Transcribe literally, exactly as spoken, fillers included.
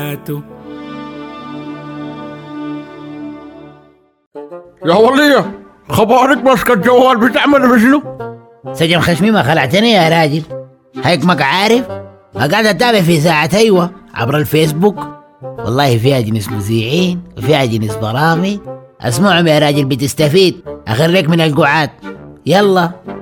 يا ولية خبرك ماسكة الجوال بتعمل بشنو؟ سجن خشمي ما خلعتني يا راجل، هيك ماك عارف قاعد اتابع في ساعة ايوه عبر الفيسبوك، والله فيها جنس مذيعين وفيها جنس برامج، اسمعهم يا راجل بتستفيد، اخريك من القعاد. يلا